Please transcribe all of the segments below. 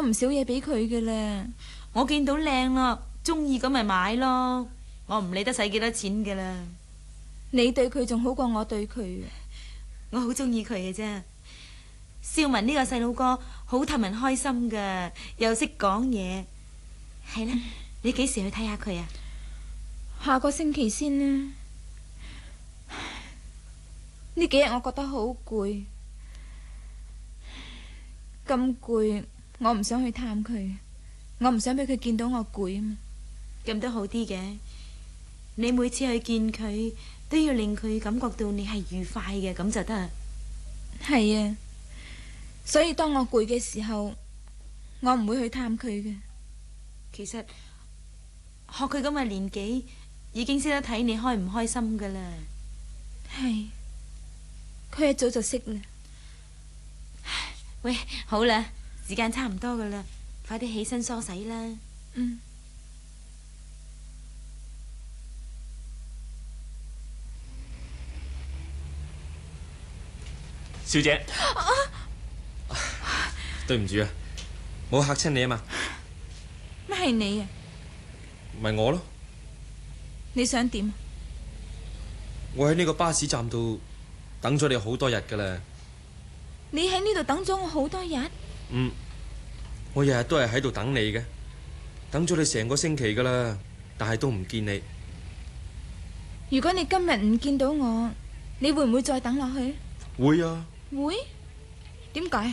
唔少嘢俾佢嘅啦。 我見到靚咯，中意咁咪買咯。我唔理得使幾多錢噶啦。 你對佢仲好過我對佢。 我好中意佢嘅啫。少文呢個細佬哥好氹人開心噶，又識講嘢。係啦，你幾時去睇下佢啊？ 下個星期先啦。呢幾日我覺得好攰，咁攰，我唔想去探佢，我唔想俾佢見到我攰啊嘛。 咁都好啲嘅。你每次去見佢，都要令佢感覺到你係愉快嘅，咁就得。 係啊，所以當我攰嘅時候，我唔會去探佢嘅。 其實學佢咁嘅年紀，已經識得睇你開唔開心噶啦。 係，佢一早就識啦。 喂，好啦，時間差唔多噶啦，快啲起身梳洗啦。 嗯。 小姐，對唔住啊，冇嚇親你啊嘛。 乜係你啊？ 咪我咯。 你想點？ 我喺呢個巴士站度等咗你好多日噶啦。 你喺呢度等咗我好多日？ 嗯，我日日都係喺度等你嘅，等咗你成個星期噶啦，但係都唔見你。 如果你今日唔見到我，你會唔會再等落去？ 會啊。 會？點解？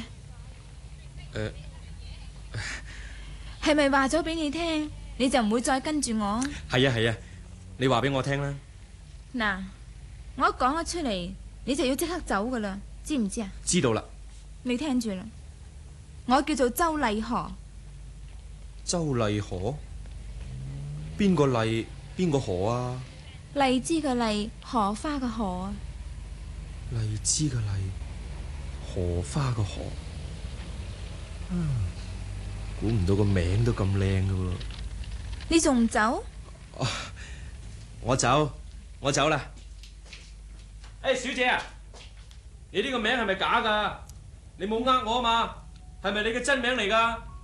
係咪話咗俾你聽，你就唔會再跟住我？ 係啊係啊，你話俾我聽啦。 嗱，我一講咗出嚟，你就要即刻走噶啦，知唔知啊？ 知道啦。 你聽住啦，我叫做周麗荷。 周麗荷？邊個麗？邊個荷啊？ 荔枝嘅荔，荷花嘅荷啊。 荔枝嘅荔，荷花嘅荷。估唔到個名都咁靚嘅喎。 你仲唔走？ 我走啦。小姐啊，你呢個名係咪假噶？你冇呃我啊嘛？係咪你嘅真名嚟噶？